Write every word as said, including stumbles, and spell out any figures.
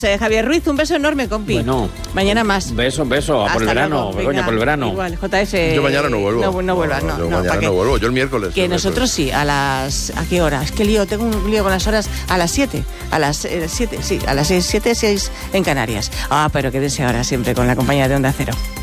Javier Ruiz, un beso enorme, compi. Bueno. Mañana más. Beso, beso. A por el verano, Begoña, por el verano. Igual, J F. Yo mañana no vuelvo. No, no vuelvas, no. Yo no, mañana no vuelvo, yo el miércoles. Que el nosotros miércoles. sí, a las... ¿A qué hora? Es que lío, tengo un lío con las horas. A las siete. A las eh, siete, sí. A las seis, siete, seis en Canarias. Ah, pero quédense ahora siempre con la compañía de Onda Cero.